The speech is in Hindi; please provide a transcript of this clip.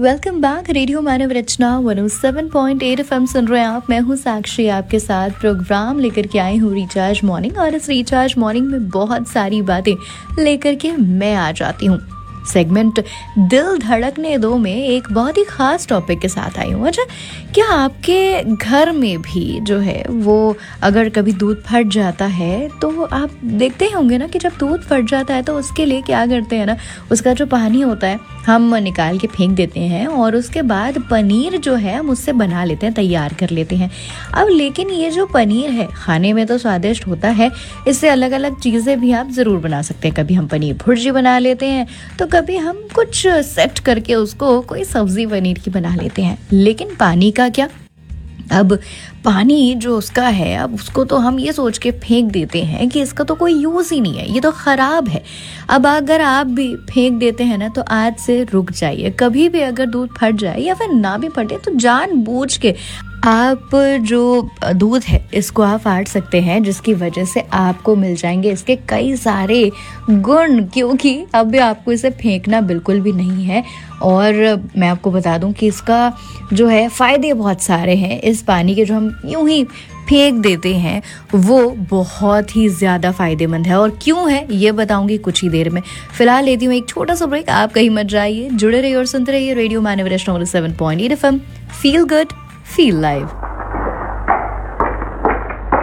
Welcome back. रेडियो मानव रचना 107.8 एफएम सुन रहे हैं आप। मैं हूँ साक्षी, आपके साथ प्रोग्राम लेकर के आई हूँ रिचार्ज मॉर्निंग। और इस रिचार्ज मॉर्निंग में बहुत सारी बातें लेकर के मैं आ जाती हूँ। सेगमेंट दिल धड़कने दो में एक बहुत ही खास टॉपिक के साथ आई हूँ। अच्छा, क्या आपके घर में भी जो है वो अगर कभी दूध फट जाता है तो आप देखते होंगे ना कि जब दूध फट जाता है तो उसके लिए क्या करते हैं ना, उसका जो पानी होता है हम निकाल के फेंक देते हैं और उसके बाद पनीर जो है हम उससे बना लेते हैं, तैयार कर लेते हैं। अब लेकिन ये जो पनीर है खाने में तो स्वादिष्ट होता है, इससे अलग अलग चीज़ें भी आप ज़रूर बना सकते हैं। कभी हम पनीर भुर्जी बना लेते हैं तो कभी हम कुछ सेट करके उसको कोई सब्जी पनीर की बना लेते हैं। लेकिन पानी का क्या? अब पानी जो उसका है, अब उसको तो हम ये सोच के फेंक देते हैं कि इसका तो कोई यूज़ ही नहीं है, ये तो ख़राब है। अब अगर आप भी फेंक देते हैं ना तो आज से रुक जाइए। कभी भी अगर दूध फट जाए या फिर ना भी फटे तो जानबूझ के आप जो दूध है इसको आप फाड़ सकते हैं, जिसकी वजह से आपको मिल जाएंगे इसके कई सारे गुण, क्योंकि अब आपको इसे फेंकना बिल्कुल भी नहीं है। और मैं आपको बता दूं कि इसका जो है फ़ायदे बहुत सारे हैं। इस पानी के जो हम यूं ही फेंक देते हैं वो बहुत ही ज़्यादा फ़ायदेमंद है। और क्यों है ये बताऊंगी कुछ ही देर में। फिलहाल लेती हूँ एक छोटा सा ब्रेक। आप कहीं मत जाइए, जुड़े रहिए और सुनते रहिए रेडियो मानव रचना 107.8 FM. Feel good, feel live.